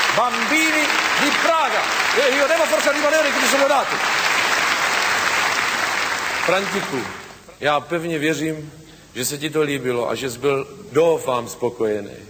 Bambini di Praga. E io devo forse rimanere che mi sono dato. Frantiku, já pevně věřím, že se ti to líbilo a že jsi byl, doufám, spokojený.